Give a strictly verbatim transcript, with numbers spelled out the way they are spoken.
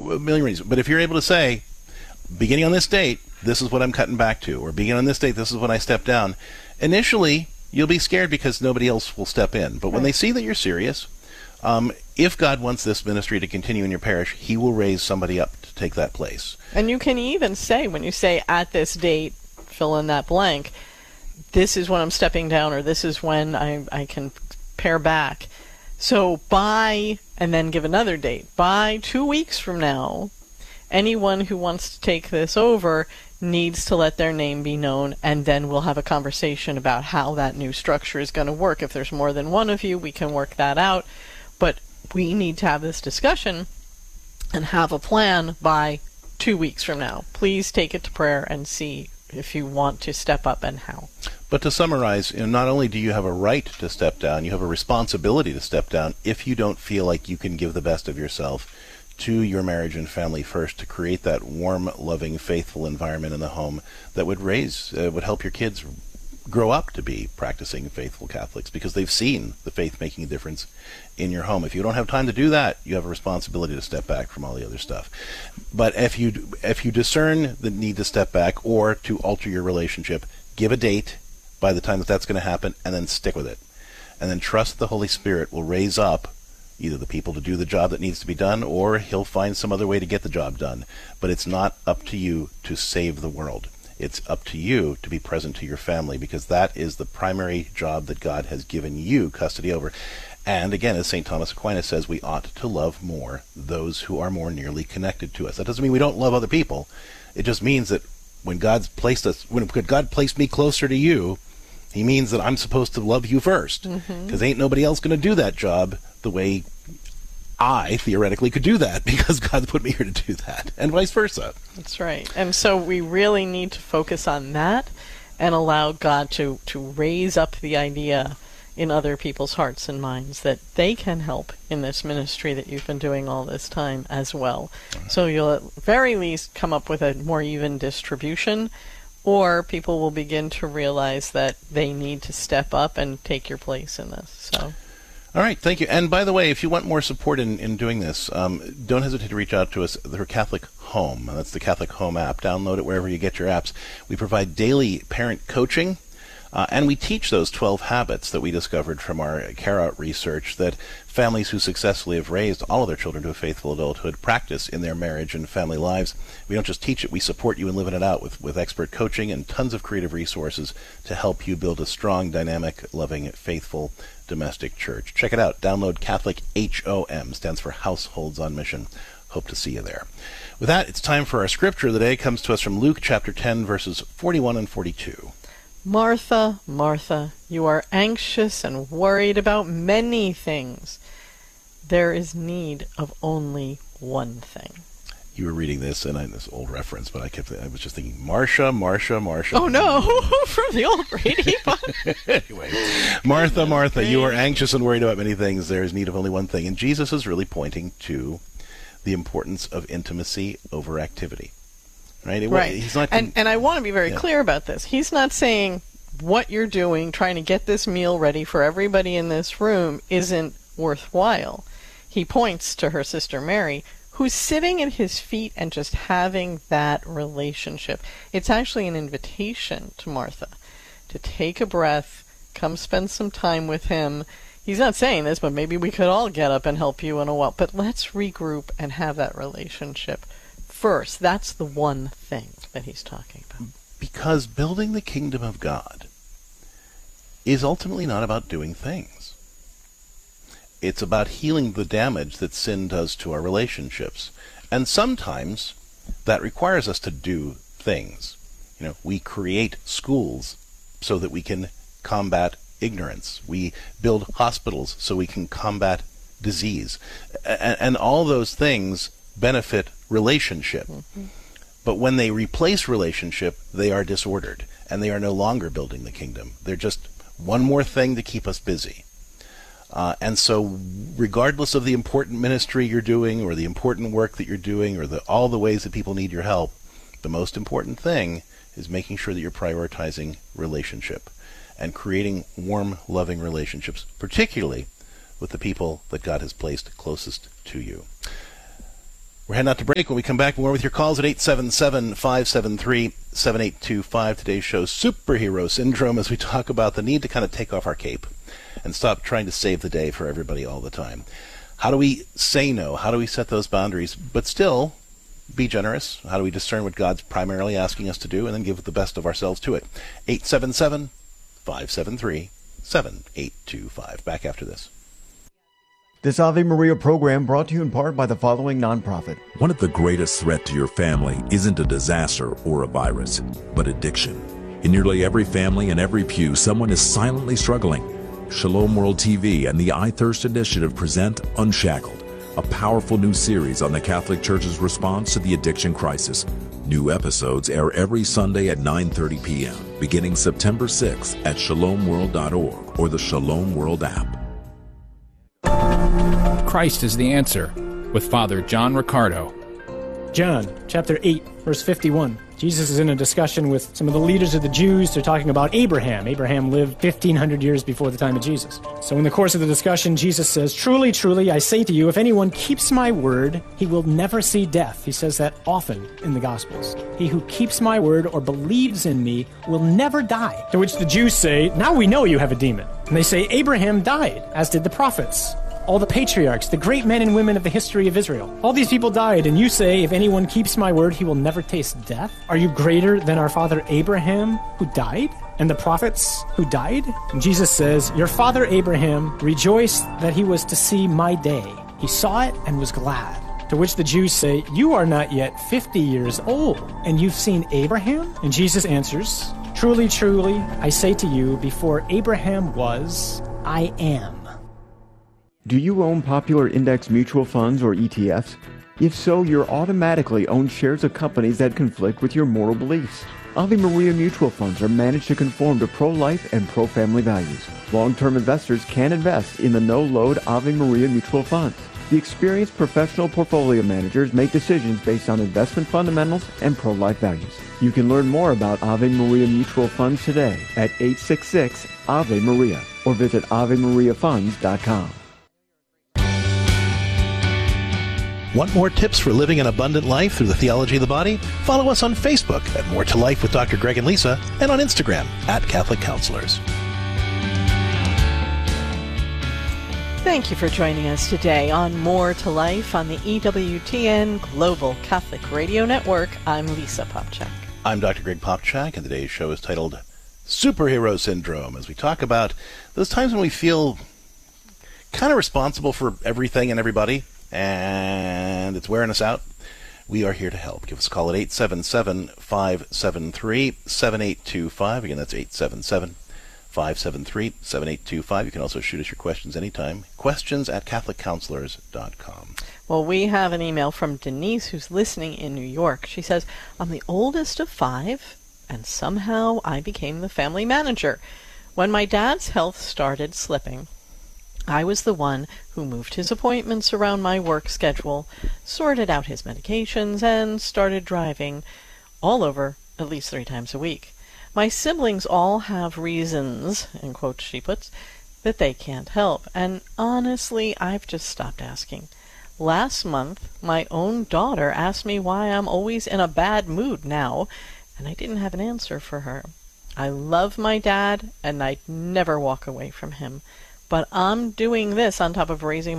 a million reasons. But if you're able to say, beginning on this date, this is what I'm cutting back to, or beginning on this date, this is when I step down, initially you'll be scared because nobody else will step in. But when Right. they see that you're serious, um, if God wants this ministry to continue in your parish, he will raise somebody up to take that place. And you can even say, when you say at this date, fill in that blank, this is when I'm stepping down, or this is when I, I can pare back. So by, and then give another date, by two weeks from now, anyone who wants to take this over needs to let their name be known, and then we'll have a conversation about how that new structure is going to work. If there's more than one of you, we can work that out. But we need to have this discussion and have a plan by two weeks from now. Please take it to prayer and see if you want to step up and how. But to summarize, you know, not only do you have a right to step down, you have a responsibility to step down if you don't feel like you can give the best of yourself to your marriage and family first, to create that warm, loving, faithful environment in the home that would raise, uh, would help your kids grow up to be practicing faithful Catholics, because they've seen the faith making a difference in your home. If you don't have time to do that, you have a responsibility to step back from all the other stuff. But if you if you discern the need to step back or to alter your relationship, give a date by the time that that's going to happen, and then stick with it. And then trust the Holy Spirit will raise up either the people to do the job that needs to be done, or he'll find some other way to get the job done. But it's not up to you to save the world. It's up to you to be present to your family, because that is the primary job that God has given you custody over. And again, as Saint Thomas Aquinas says, we ought to love more those who are more nearly connected to us. That doesn't mean we don't love other people. It just means that when God's placed us, when God placed me closer to you, he means that I'm supposed to love you first, because mm-hmm. ain't nobody else going to do that job the way I theoretically could do that, because God put me here to do that, and vice versa. That's right. And so we really need to focus on that and allow God to, to raise up the idea in other people's hearts and minds that they can help in this ministry that you've been doing all this time as well. Right. So you'll at very least come up with a more even distribution, or people will begin to realize that they need to step up and take your place in this. So. All right, thank you. And by the way, if you want more support in, in doing this, um, don't hesitate to reach out to us through Catholic Home. That's the Catholic Home app. Download it wherever you get your apps. We provide daily parent coaching, uh, and we teach those twelve habits that we discovered from our CARE research that families who successfully have raised all of their children to a faithful adulthood practice in their marriage and family lives. We don't just teach it, we support you in living it out with, with expert coaching and tons of creative resources to help you build a strong, dynamic, loving, faithful domestic church. Check it out. Download Catholic H O M, stands for Households on Mission. Hope to see you there. With that, it's time for our scripture of the day. It comes to us from Luke chapter ten, verses forty-one and forty-two. Martha, Martha, you are anxious and worried about many things. There is need of only one thing. You were reading this, and I, this old reference, but I kept, I was just thinking, Marcia, Marcia, Marcia. Oh no, from the old Brady book. Anyway, Martha, Martha, you are anxious and worried about many things. There is need of only one thing. And Jesus is really pointing to the importance of intimacy over activity. Right? It, right. He's not. And, and I want to be very yeah. clear about this. He's not saying what you're doing, trying to get this meal ready for everybody in this room, isn't worthwhile. He points to her sister Mary, who's sitting at his feet and just having that relationship. It's actually an invitation to Martha to take a breath, come spend some time with him. He's not saying this, but maybe we could all get up and help you in a while. But let's regroup and have that relationship first. That's the one thing that he's talking about. Because building the kingdom of God is ultimately not about doing things. It's about healing the damage that sin does to our relationships. And sometimes that requires us to do things. You know, we create schools so that we can combat ignorance. We build hospitals so we can combat disease. And, and all those things benefit relationship. Mm-hmm. But when they replace relationship, they are disordered, and they are no longer building the kingdom. They're just one more thing to keep us busy. Uh, and so regardless of the important ministry you're doing or the important work that you're doing or the, all the ways that people need your help, the most important thing is making sure that you're prioritizing relationship and creating warm, loving relationships, particularly with the people that God has placed closest to you. We're heading out to break. When we come back, more with your calls at eight seven seven, five seven three, seven eight two five. Today's show, Superhero Syndrome, as we talk about the need to kind of take off our cape and stop trying to save the day for everybody all the time. How do we say no? How do we set those boundaries, but still be generous? How do we discern what God's primarily asking us to do and then give the best of ourselves to it? eight seven seven, five seven three, seven eight two five. Back after this. This Ave Maria program brought to you in part by the following nonprofit. One of the greatest threats to your family isn't a disaster or a virus, but addiction. In nearly every family and every pew, someone is silently struggling. Shalom World T V and the I Thirst Initiative present Unshackled, a powerful new series on the Catholic Church's response to the addiction crisis. New episodes air every Sunday at nine thirty p.m., beginning September sixth at shalom world dot org or the Shalom World app. Christ is the answer, with Father John Riccardo. John, chapter eight, verse fifty-one. Jesus is in a discussion with some of the leaders of the Jews. They're talking about Abraham. Abraham lived fifteen hundred years before the time of Jesus. So in the course of the discussion, Jesus says, "Truly, truly, I say to you, if anyone keeps my word, he will never see death." He says that often in the Gospels. "He who keeps my word or believes in me will never die." To which the Jews say, "Now we know you have a demon." And they say, "Abraham died, as did the prophets. All the patriarchs, the great men and women of the history of Israel. All these people died, and you say, if anyone keeps my word, he will never taste death? Are you greater than our father Abraham, who died? And the prophets who died?" And Jesus says, "Your father Abraham rejoiced that he was to see my day. He saw it and was glad." To which the Jews say, "You are not yet fifty years old, and you've seen Abraham?" And Jesus answers, "Truly, truly, I say to you, before Abraham was, I am." Do you own popular index mutual funds or E T Fs? If so, you're automatically own shares of companies that conflict with your moral beliefs. Ave Maria mutual funds are managed to conform to pro-life and pro-family values. Long-term investors can invest in the no-load Ave Maria mutual funds. The experienced professional portfolio managers make decisions based on investment fundamentals and pro-life values. You can learn more about Ave Maria mutual funds today at eight six six, A V E Maria or visit ave maria funds dot com. Want more tips for living an abundant life through the theology of the body? Follow us on Facebook at More to Life with Doctor Greg and Lisa, and on Instagram at Catholic Counselors. Thank you for joining us today on More to Life on the E W T N Global Catholic Radio Network. I'm Lisa Popchak. I'm Doctor Greg Popchak, and today's show is titled Superhero Syndrome, as we talk about those times when we feel kind of responsible for everything and everybody, and it's wearing us out. We are here to help. Give us a call at eight seven seven, five seven three, seven eight two five. Again, that's eight seven seven, five seven three, seven eight two five. You can also shoot us your questions anytime. Questions at catholic counselors dot com. Well, we have an email from Denise, who's listening in New York. She says, "I'm the oldest of five, and somehow I became the family manager. When my dad's health started slipping, I was the one who moved his appointments around my work schedule, sorted out his medications, and started driving all over at least three times a week. My siblings all have reasons," in quotes she puts, "that they can't help, and honestly, I've just stopped asking. Last month, my own daughter asked me why I'm always in a bad mood now, and I didn't have an answer for her. I love my dad, and I'd never walk away from him. But I'm doing this on top of raising